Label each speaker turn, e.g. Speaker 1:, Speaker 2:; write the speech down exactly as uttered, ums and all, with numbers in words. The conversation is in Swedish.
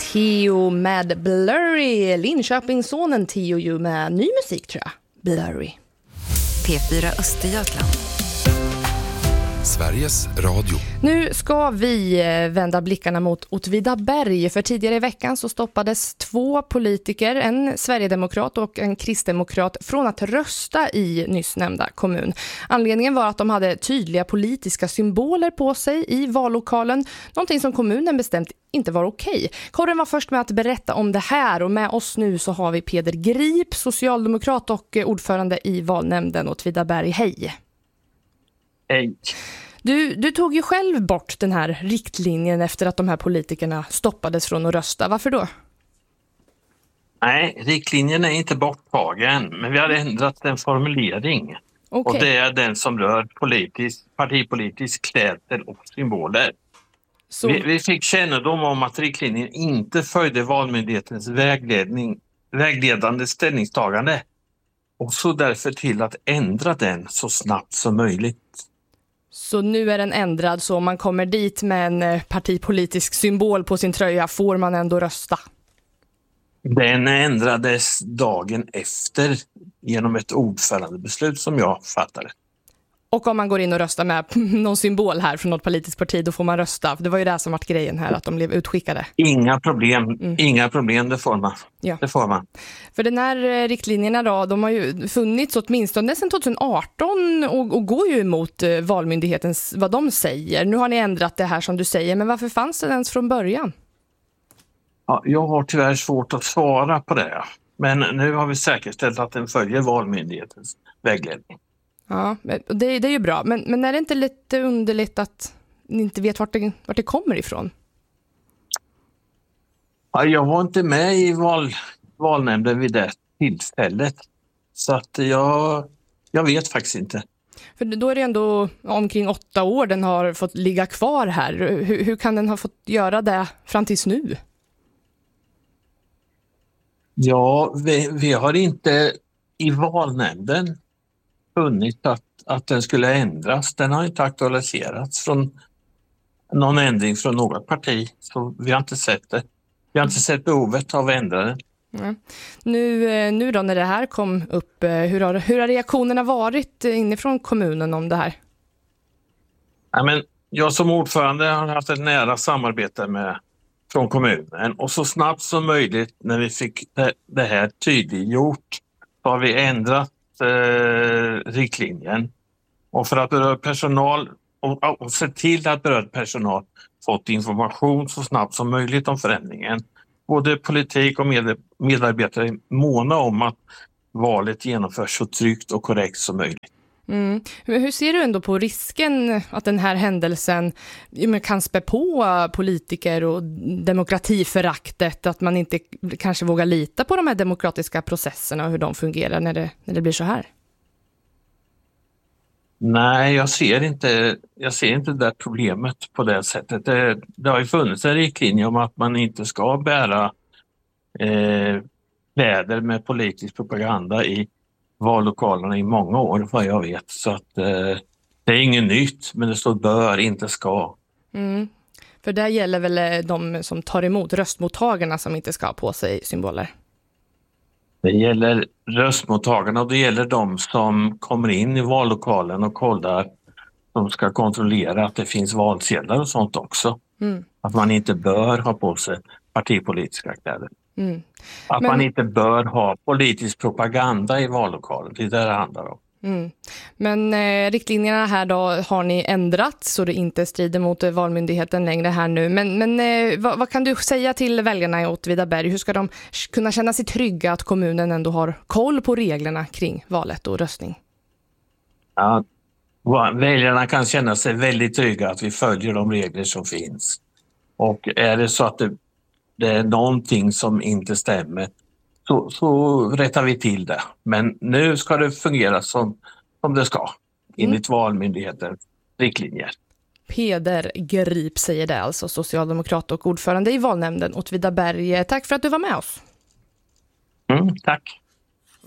Speaker 1: Theo med Blurry. Linköpingssonen Theo ju med ny musik tror jag. Blurry.
Speaker 2: P fyra Östergötland.
Speaker 3: Sveriges Radio.
Speaker 1: Nu ska vi vända blickarna mot Åtvidaberg, för tidigare i veckan så stoppades två politiker, en sverigedemokrat och en kristdemokrat, från att rösta i nyss nämnda kommun. Anledningen var att de hade tydliga politiska symboler på sig i vallokalen, någonting som kommunen bestämt inte var okej. Korren var först med att berätta om det här, och med oss nu så har vi Peder Grip, socialdemokrat och ordförande i valnämnden Åtvidaberg. Hej!
Speaker 4: Hej.
Speaker 1: Du, du tog ju själv bort den här riktlinjen efter att de här politikerna stoppades från att rösta. Varför då?
Speaker 4: Nej, riktlinjen är inte borttagen, men vi har ändrat en formulering.
Speaker 1: Okay.
Speaker 4: Och det är den som rör politisk, partipolitisk klädsel och symboler.
Speaker 1: Så...
Speaker 4: Vi, vi fick kännedom om att riktlinjen inte följde valmyndighetens vägledning, vägledande ställningstagande, och så därför till att ändra den så snabbt som möjligt.
Speaker 1: Så nu är den ändrad, så om man kommer dit med en partipolitisk symbol på sin tröja får man ändå rösta?
Speaker 4: Den ändrades dagen efter genom ett ordförandebeslut som jag fattade.
Speaker 1: Och om man går in och röstar med någon symbol här från något politiskt parti, då får man rösta. Det var ju det som var grejen här, att de blev utskickade.
Speaker 4: Inga problem,
Speaker 1: mm.
Speaker 4: inga problem, det får man.
Speaker 1: Ja.
Speaker 4: Det får man.
Speaker 1: För den här riktlinjerna då, de har ju funnits åtminstone sedan tjugoarton och, och går ju emot valmyndighetens, vad de säger. Nu har ni ändrat det här som du säger, men varför fanns det ens från början?
Speaker 4: Ja, jag har tyvärr svårt att svara på det. Men nu har vi säkerställt att den följer valmyndighetens vägledning.
Speaker 1: Ja, det, det är ju bra. Men, men är det inte lite underligt att ni inte vet vart det, vart det kommer ifrån?
Speaker 4: Ja, jag var inte med i val, valnämnden vid det tillfället. Så att jag, jag vet faktiskt inte.
Speaker 1: För då är det ändå omkring åtta år den har fått ligga kvar här. Hur, hur kan den ha fått göra det fram tills nu?
Speaker 4: Ja, vi, vi har inte i valnämnden funnit att, att den skulle ändras. Den har inte aktualiserats från någon ändring från något parti. Så vi har inte sett det. Vi har inte sett behovet av att ändra den.
Speaker 1: Ja. Nu, nu då när det här kom upp, hur har, hur har reaktionerna varit inifrån kommunen om det här?
Speaker 4: Ja, men jag som ordförande har haft ett nära samarbete med från kommunen, och så snabbt som möjligt när vi fick det, det här tydliggjort så har vi ändrat eh, riktlinjen. Och för att berörd personal och, och se till att berörd personal fått information så snabbt som möjligt om förändringen. Både politik och med, medarbetare är måna om att valet genomförs så tryggt och korrekt som möjligt.
Speaker 1: Mm. Hur ser du ändå på risken att den här händelsen kan spä på politiker och demokratiföraktet, att man inte kanske vågar lita på de här demokratiska processerna och hur de fungerar när det, när det blir så här?
Speaker 4: Nej, jag ser inte, jag ser inte det problemet på det sättet. Det, det har ju funnits en riktlinje om att man inte ska bära eh, kläder med politisk propaganda i vallokalerna i många år, vad jag vet. Så att eh, det är inget nytt, men det står bör, inte ska.
Speaker 1: Mm. För det gäller väl de som tar emot, röstmottagarna, som inte ska ha på sig symboler?
Speaker 4: Det gäller röstmottagarna och det gäller de som kommer in i vallokalen och kollar. De ska kontrollera att det finns valsedlar och sånt också. Mm. Att man inte bör ha på sig partipolitiska kläder. Mm. Att Men... man inte bör ha politisk propaganda i vallokalen, det är det det handlar om.
Speaker 1: Mm. Men eh, riktlinjerna här då har ni ändrat så det inte strider mot eh, valmyndigheten längre här nu. Men, men eh, vad, vad kan du säga till väljarna i Åtvidaberg? Hur ska de kunna känna sig trygga att kommunen ändå har koll på reglerna kring valet och röstning?
Speaker 4: Ja, väljarna kan känna sig väldigt trygga att vi följer de regler som finns. Och är det så att det, det är någonting som inte stämmer, Så, så rättar vi till det. Men nu ska det fungera som, som det ska, enligt mm. valmyndighetens riktlinjer.
Speaker 1: Peder Grip säger det, alltså socialdemokrat och ordförande i valnämnden Åtvidaberg. Tack för att du var med oss.
Speaker 4: Mm, tack.